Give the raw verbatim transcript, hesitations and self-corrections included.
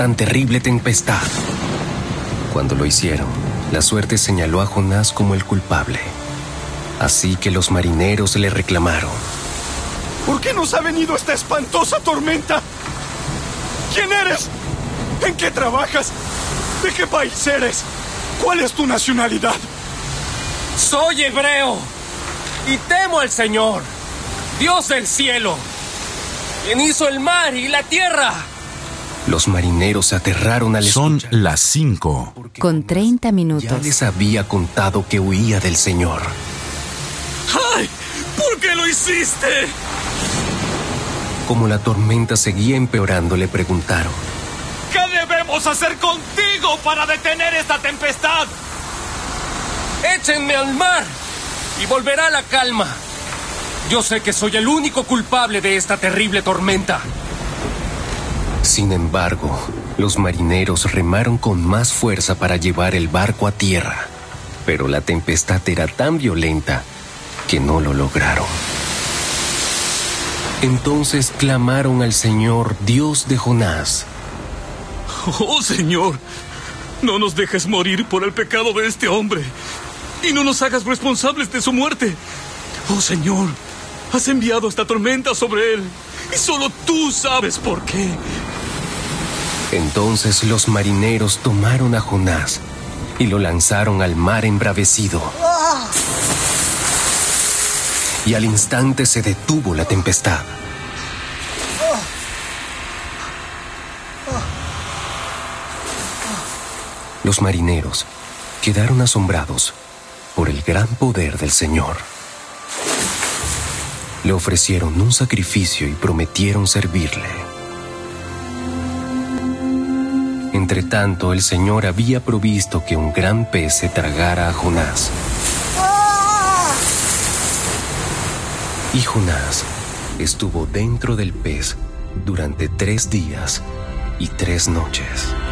tan terrible tempestad. Cuando lo hicieron, la suerte señaló a Jonás como el culpable. Así que los marineros le reclamaron: ¿por qué nos ha venido esta espantosa tormenta? ¿Quién eres? ¿En qué trabajas? ¿De qué país eres? ¿Cuál es tu nacionalidad? Soy hebreo y temo al Señor, Dios del cielo, quien hizo el mar y la tierra. Los marineros se aterraron al Son escuchar, las cinco. Con treinta minutos. ya les había contado que huía del Señor. ¡Ay! ¿Por qué lo hiciste? Como la tormenta seguía empeorando, le preguntaron: ¿Qué debemos hacer contigo para detener esta tempestad? Échenme al mar y volverá la calma. Yo sé que soy el único culpable de esta terrible tormenta. Sin embargo, los marineros remaron con más fuerza para llevar el barco a tierra, pero la tempestad era tan violenta que no lo lograron. Entonces clamaron al Señor, Dios de Jonás: Oh, Señor, no nos dejes morir por el pecado de este hombre y no nos hagas responsables de su muerte. Oh, Señor, has enviado esta tormenta sobre él y solo tú sabes por qué. Entonces los marineros tomaron a Jonás y lo lanzaron al mar embravecido. Y al instante se detuvo la tempestad. Los marineros quedaron asombrados por el gran poder del Señor. Le ofrecieron un sacrificio y prometieron servirle. Entretanto, el Señor había provisto que un gran pez se tragara a Jonás. Y Jonás estuvo dentro del pez durante tres días y tres noches.